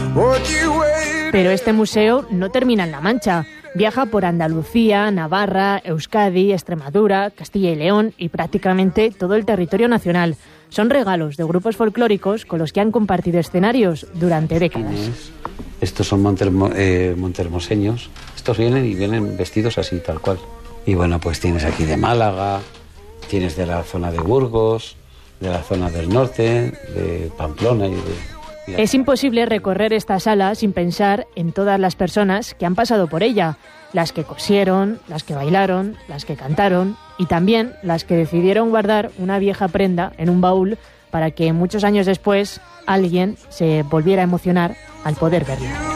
Pero este museo no termina en La Mancha. Viaja por Andalucía, Navarra, Euskadi, Extremadura, Castilla y León y prácticamente todo el territorio nacional. Son regalos de grupos folclóricos con los que han compartido escenarios durante décadas. Estos son montermoseños. Estos vienen vestidos así, tal cual. Y bueno, pues tienes aquí de Málaga, tienes de la zona de Burgos, de la zona del norte, de Pamplona y de... Es imposible recorrer esta sala sin pensar en todas las personas que han pasado por ella, las que cosieron, las que bailaron, las que cantaron y también las que decidieron guardar una vieja prenda en un baúl para que muchos años después alguien se volviera a emocionar al poder verla.